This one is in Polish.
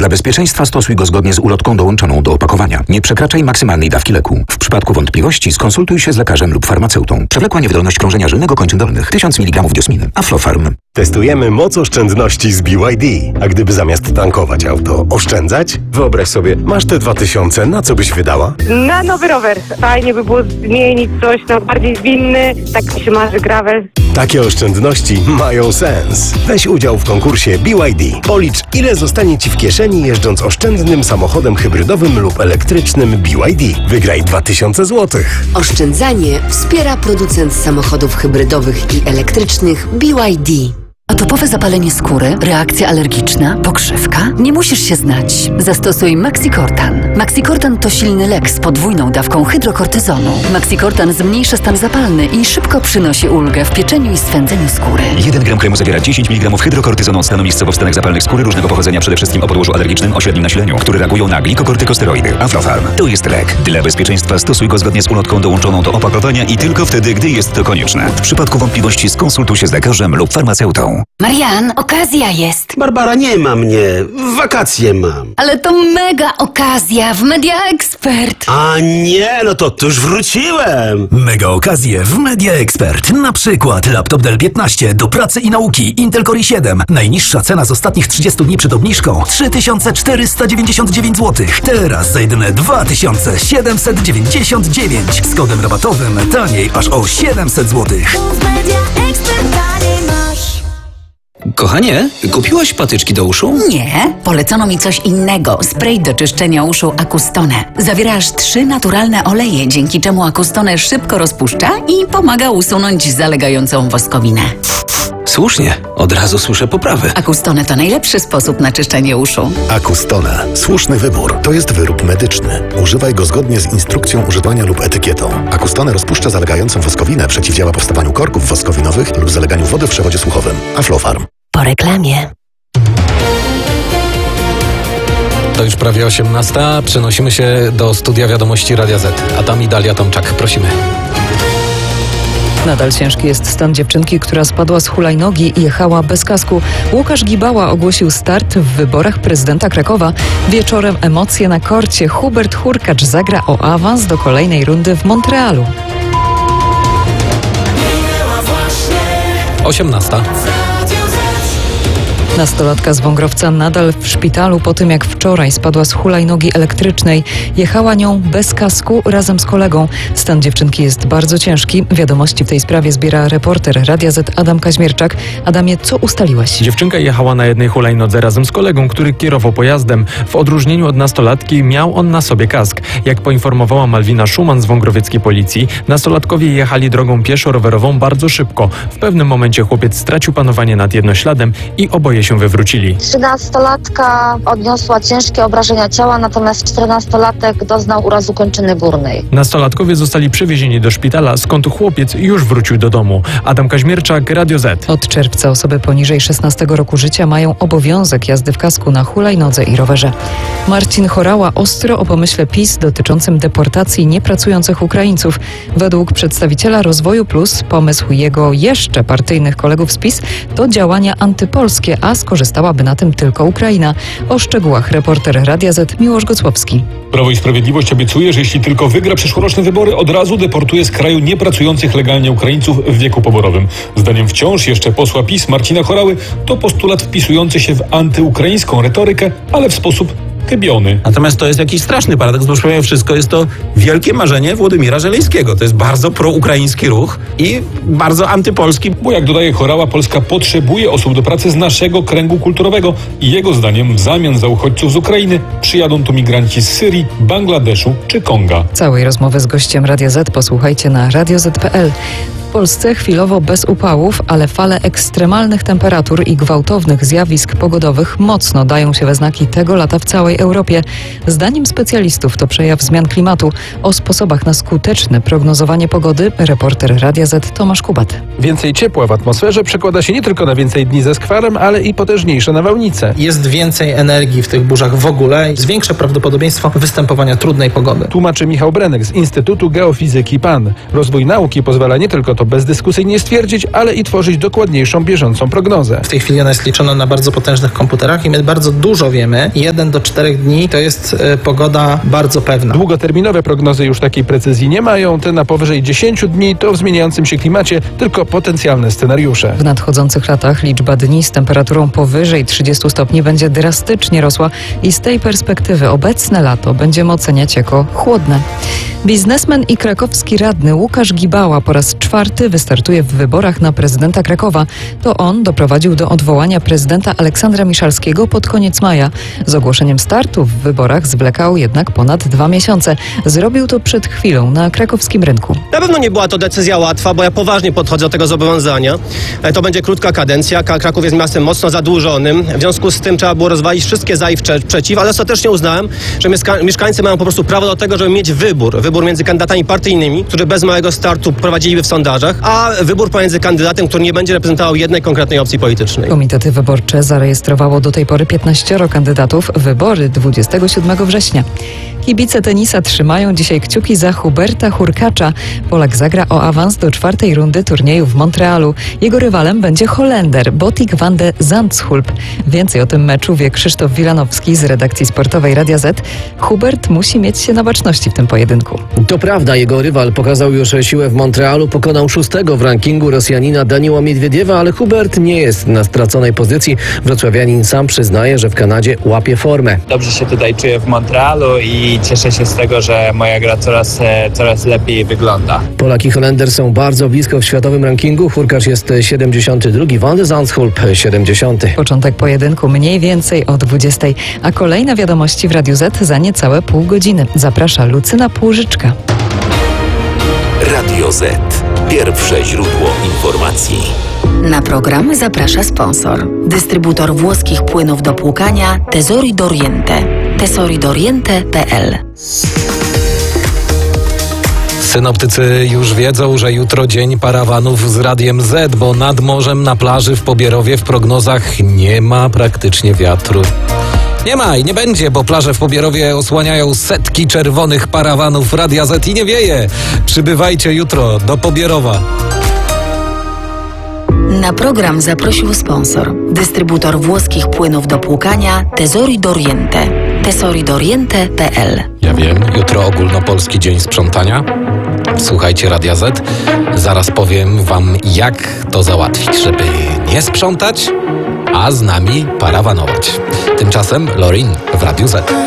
Dla bezpieczeństwa stosuj go zgodnie z ulotką dołączoną do opakowania. Nie przekraczaj maksymalnej dawki leku. W przypadku wątpliwości skonsultuj się z lekarzem lub farmaceutą. Przewlekła niewydolność krążenia żylnego kończyn dolnych. 1000 mg diosminy. Aflofarm. Testujemy moc oszczędności z BYD. A gdyby zamiast tankować auto oszczędzać? Wyobraź sobie, masz te 2000, na co byś wydała? Na nowy rower. Fajnie by było zmienić coś na bardziej zwinny. Tak mi się marzy gravel. Takie oszczędności mają sens. Weź udział w konkursie BYD. Policz, ile zostanie Ci w kieszeni jeżdżąc oszczędnym samochodem hybrydowym lub elektrycznym BYD. Wygraj 2000 zł. Oszczędzanie wspiera producent samochodów hybrydowych i elektrycznych BYD. Atopowe zapalenie skóry, reakcja alergiczna, pokrzywka? Nie musisz się znać. Zastosuj Maxicortan. Maxicortan to silny lek z podwójną dawką hydrokortyzonu. Maxicortan zmniejsza stan zapalny i szybko przynosi ulgę w pieczeniu i swędzeniu skóry. 1 gram kremu zawiera 10 mg hydrokortyzonu stanowiskowo w stanach zapalnych skóry różnego pochodzenia, przede wszystkim o podłożu alergicznym o średnim nasileniu, które reagują na glikokortykosteroidy. Aflofarm. To jest lek. Dla bezpieczeństwa stosuj go zgodnie z ulotką dołączoną do opakowania i tylko wtedy, gdy jest to konieczne. W przypadku wątpliwości skonsultuj się z lekarzem lub farmaceutą. Marian, okazja jest. Barbara, nie ma mnie. Wakacje mam. Ale to mega okazja w Media Expert. A nie, no to już wróciłem. Mega okazje w Media Expert. Na przykład laptop Dell 15 do pracy i nauki Intel Core i7. Najniższa cena z ostatnich 30 dni przed obniżką 3499 zł. Teraz za jedyne 2799. Z kodem rabatowym taniej aż o 700 zł. Kochanie, kupiłaś patyczki do uszu? Nie, polecono mi coś innego. Spray do czyszczenia uszu Acustone. Zawiera aż 3 naturalne oleje, dzięki czemu Acustone szybko rozpuszcza i pomaga usunąć zalegającą woskowinę. Słusznie, od razu słyszę poprawy. Acustone to najlepszy sposób na czyszczenie uszu. Acustone. Słuszny wybór. To jest wyrób medyczny. Używaj go zgodnie z instrukcją używania lub etykietą. Acustone rozpuszcza zalegającą woskowinę, przeciwdziała powstawaniu korków woskowinowych lub zaleganiu wody w przewodzie słuchowym. Aflofarm. Po reklamie. To już prawie 18. Przenosimy się do studia wiadomości Radia Z. A tam i Dalia Tomczak. Prosimy. Nadal ciężki jest stan dziewczynki, która spadła z hulajnogi i jechała bez kasku. Łukasz Gibała ogłosił start w wyborach prezydenta Krakowa. Wieczorem emocje na korcie. Hubert Hurkacz zagra o awans do kolejnej rundy w Montrealu. 18. Nastolatka z Wągrowca nadal w szpitalu po tym, jak wczoraj spadła z hulajnogi elektrycznej. Jechała nią bez kasku razem z kolegą. Stan dziewczynki jest bardzo ciężki. Wiadomości w tej sprawie zbiera reporter Radia Z Adam Kaźmierczak. Adamie, co ustaliłeś? Dziewczynka jechała na jednej hulajnodze razem z kolegą, który kierował pojazdem. W odróżnieniu od nastolatki miał on na sobie kask. Jak poinformowała Malwina Szuman z wągrowieckiej policji, nastolatkowie jechali drogą pieszo-rowerową bardzo szybko. W pewnym momencie chłopiec stracił panowanie nad jednośladem i oboje się wywrócili. 13-latka odniosła ciężkie obrażenia ciała, natomiast 14-latek doznał urazu kończyny górnej. Nastolatkowie zostali przewiezieni do szpitala, skąd chłopiec już wrócił do domu. Adam Kaźmierczak, Radio Z. Od czerwca osoby poniżej 16 roku życia mają obowiązek jazdy w kasku na hulajnodze i rowerze. Marcin Horała ostro o pomyśle PiS dotyczącym deportacji niepracujących Ukraińców. Według przedstawiciela Rozwoju Plus pomysł jego jeszcze partyjnych kolegów z PiS to działania antypolskie, a skorzystałaby na tym tylko Ukraina. O szczegółach reporter Radia Z Miłosz Gocłowski. Prawo i Sprawiedliwość obiecuje, że jeśli tylko wygra przyszłoroczne wybory, od razu deportuje z kraju niepracujących legalnie Ukraińców w wieku poborowym. Zdaniem wciąż jeszcze posła PiS Marcina Horały to postulat wpisujący się w antyukraińską retorykę, ale w sposób chybiony. Natomiast to jest jakiś straszny paradoks, bo mimo wszystko jest to wielkie marzenie Włodymira Żeleńskiego. To jest bardzo proukraiński ruch i bardzo antypolski. Bo jak dodaje Horała, Polska potrzebuje osób do pracy z naszego kręgu kulturowego i jego zdaniem w zamian za uchodźców z Ukrainy przyjadą tu migranci z Syrii, Bangladeszu czy Konga. Całej rozmowy z gościem Radia Z posłuchajcie na radioz.pl. W Polsce chwilowo bez upałów, ale fale ekstremalnych temperatur i gwałtownych zjawisk pogodowych mocno dają się we znaki tego lata w całej Europie. Zdaniem specjalistów to przejaw zmian klimatu. O sposobach na skuteczne prognozowanie pogody reporter Radia Z Tomasz Kubat. Więcej ciepła w atmosferze przekłada się nie tylko na więcej dni ze skwarem, ale i potężniejsze nawałnice. Jest więcej energii w tych burzach w ogóle i zwiększa prawdopodobieństwo występowania trudnej pogody. Tłumaczy Michał Brenek z Instytutu Geofizyki PAN. Rozwój nauki pozwala nie tylko to bezdyskusyjnie stwierdzić, ale i tworzyć dokładniejszą, bieżącą prognozę. W tej chwili ona jest liczona na bardzo potężnych komputerach i my bardzo dużo wiemy. 1 do 4 dni to jest pogoda bardzo pewna. Długoterminowe prognozy już takiej precyzji nie mają, te na powyżej 10 dni to w zmieniającym się klimacie tylko potencjalne scenariusze. W nadchodzących latach liczba dni z temperaturą powyżej 30 stopni będzie drastycznie rosła i z tej perspektywy obecne lato będziemy oceniać jako chłodne. Biznesmen i krakowski radny Łukasz Gibała po raz 4 wystartuje w wyborach na prezydenta Krakowa. To on doprowadził do odwołania prezydenta Aleksandra Miszalskiego pod koniec maja. Z ogłoszeniem startu w wyborach zwlekał jednak ponad 2 miesiące. Zrobił to przed chwilą na krakowskim rynku. Na pewno nie była to decyzja łatwa, bo ja poważnie podchodzę do tego zobowiązania. To będzie krótka kadencja. Kraków jest miastem mocno zadłużonym. W związku z tym trzeba było rozwalić wszystkie za i przeciw, ale ostatecznie uznałem, że mieszkańcy mają po prostu prawo do tego, żeby mieć wybór między kandydatami partyjnymi, którzy bez małego startu prowadziliby w sondażach, a wybór pomiędzy kandydatem, który nie będzie reprezentował jednej konkretnej opcji politycznej. Komitety wyborcze zarejestrowało do tej pory 15 kandydatów. Wybory 27 września. Kibice tenisa trzymają dzisiaj kciuki za Huberta Hurkacza. Polak zagra o awans do 4. rundy turnieju w Montrealu. Jego rywalem będzie Holender Botik van de Zandschulp. Więcej o tym meczu wie Krzysztof Wilanowski z redakcji sportowej Radia Z. Hubert musi mieć się na baczności w tym pojedynku. To prawda, jego rywal pokazał już siłę w Montrealu, pokonał 6. w rankingu Rosjanina Daniła Miedwiediewa, ale Hubert nie jest na straconej pozycji. Wrocławianin sam przyznaje, że w Kanadzie łapie formę. Dobrze się tutaj czuję w Montrealu i cieszę się z tego, że moja gra coraz lepiej wygląda. Polak i Holender są bardzo blisko w światowym rankingu. Hurkacz jest 72, Van de Zandschulp 70. Początek pojedynku mniej więcej o 20, a kolejne wiadomości w Radiu Z za niecałe pół godziny. Zaprasza Lucyna Płużyczka. Radio Z. Pierwsze źródło informacji. Na program zaprasza sponsor. Dystrybutor włoskich płynów do płukania Tesori d'Oriente. tesoridoriente.pl. Synoptycy już wiedzą, że jutro dzień parawanów z Radiem Z, bo nad morzem na plaży w Pobierowie w prognozach nie ma praktycznie wiatru. Nie ma i nie będzie, bo plaże w Pobierowie osłaniają setki czerwonych parawanów Radia Z i nie wieje. Przybywajcie jutro do Pobierowa. Na program zaprosił sponsor. Dystrybutor włoskich płynów do płukania Tesori d'Oriente. tesoridoriente.pl. Ja wiem, jutro ogólnopolski dzień sprzątania. Słuchajcie Radia Z. Zaraz powiem wam, jak to załatwić, żeby nie sprzątać, a z nami parawanować. Tymczasem Lorin w Radiu Z.